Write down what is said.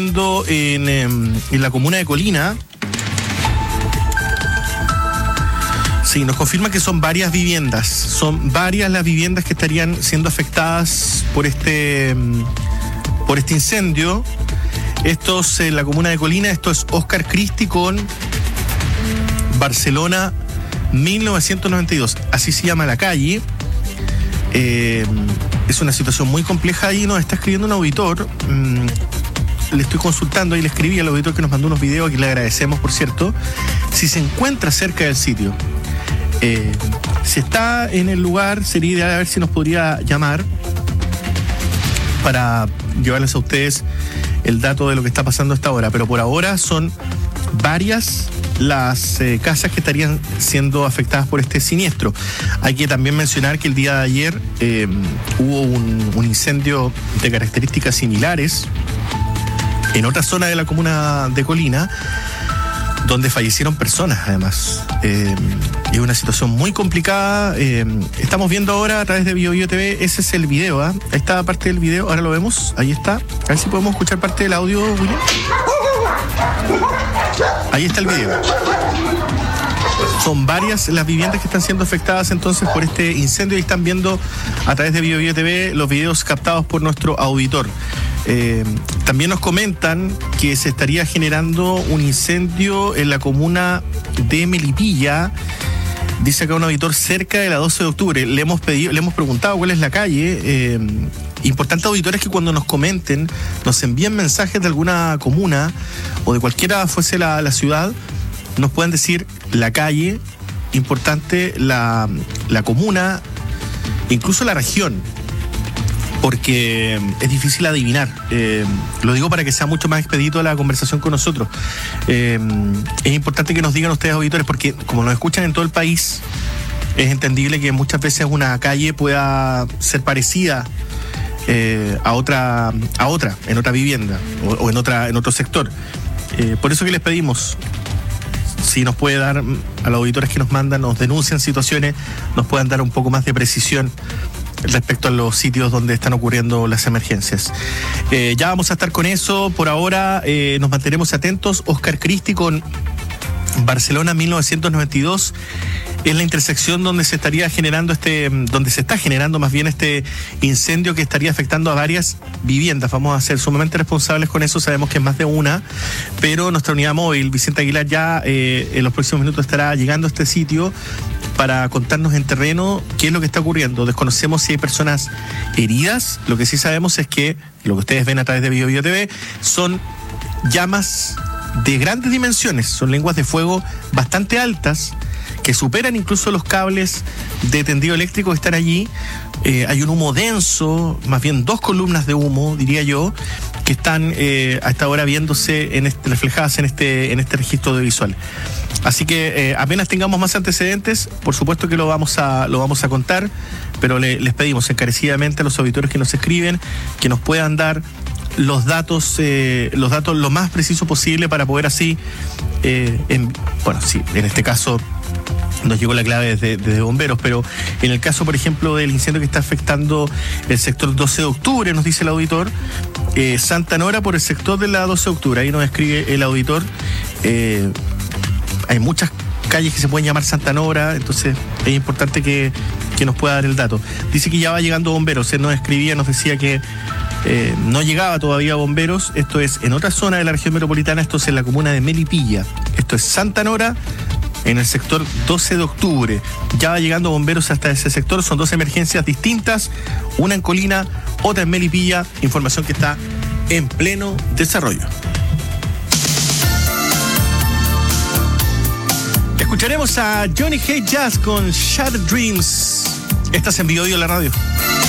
en la comuna de Colina. Sí, nos confirma que son varias viviendas. Son varias las viviendas que estarían siendo afectadas por este incendio. Esto es en la comuna de Colina. Esto es Oscar Cristi con Barcelona 1992. Así se llama la calle. Es una situación muy compleja. Ahí nos está escribiendo un auditor. Le estoy consultando y le escribí al auditor que nos mandó unos videos, que le agradecemos, por cierto, si se encuentra cerca del sitio. Si está en el lugar, sería ideal a ver si nos podría llamar para llevarles a ustedes el dato de lo que está pasando a esta hora. Pero por ahora son varias las casas que estarían siendo afectadas por este siniestro. Hay que también mencionar que el día de ayer hubo un incendio de características similares en otra zona de la comuna de Colina, donde fallecieron personas, además. Es una situación muy complicada. Estamos viendo ahora a través de BioBio TV, ese es el video, ¿eh? Ahí está parte del video, ahora lo vemos, ahí está. A ver si podemos escuchar parte del audio, William. Ahí está el video. Son varias las viviendas que están siendo afectadas entonces por este incendio. Ahí están viendo a través de BioBio TV los videos captados por nuestro auditor. También nos comentan que se estaría generando un incendio en la comuna de Melipilla. Dice acá un auditor, cerca de la 12 de octubre. Le hemos preguntado cuál es la calle. Importante, auditores, que cuando nos comenten, nos envíen mensajes de alguna comuna o de cualquiera fuese la ciudad, nos puedan decir la calle, importante la comuna, incluso la región, porque es difícil adivinar. Lo digo para que sea mucho más expedito la conversación con nosotros. Es importante que nos digan ustedes, auditores, porque como nos escuchan en todo el país, es entendible que muchas veces una calle pueda ser parecida a otra en otra vivienda o en otro sector. Por eso que les pedimos, si nos puede dar, a los auditores que nos mandan, nos denuncian situaciones, nos puedan dar un poco más de precisión respecto a los sitios donde están ocurriendo las emergencias. Ya vamos a estar con eso. Por ahora nos mantenemos atentos. Oscar Cristi con Barcelona 1992 es la intersección donde se estaría generando donde se está generando más bien este incendio que estaría afectando a varias viviendas. Vamos a ser sumamente responsables con eso, sabemos que es más de una, pero nuestra unidad móvil, Vicente Aguilar, ya en los próximos minutos estará llegando a este sitio para contarnos en terreno qué es lo que está ocurriendo. Desconocemos si hay personas heridas. Lo que sí sabemos es que lo que ustedes ven a través de BioBio TV son llamas de grandes dimensiones, son lenguas de fuego bastante altas que superan incluso los cables de tendido eléctrico que están allí. Hay un humo denso, más bien dos columnas de humo, diría yo, que están a esta hora viéndose reflejadas en este registro audiovisual. Así que apenas tengamos más antecedentes, por supuesto que lo vamos a contar, pero les pedimos encarecidamente a los auditores que nos escriben que nos puedan dar los datos lo más preciso posible para poder así, en este caso nos llegó la clave desde bomberos, pero en el caso, por ejemplo, del incendio que está afectando el sector 12 de octubre, nos dice el auditor, Santa Nora por el sector de la 12 de octubre, ahí nos escribe el auditor. Hay muchas calles que se pueden llamar Santa Nora, entonces es importante que nos pueda dar el dato. Dice que ya va llegando bomberos, él nos escribía, nos decía que no llegaba todavía bomberos. Esto es en otra zona de la región metropolitana, esto es en la comuna de Melipilla, esto es Santa Nora, en el sector 12 de octubre. Ya va llegando bomberos hasta ese sector. Son dos emergencias distintas, una en Colina, otra en Melipilla. Información que está en pleno desarrollo. Escucharemos a Johnny Hate Jazz con Shattered Dreams. Estás en BioBio, la radio.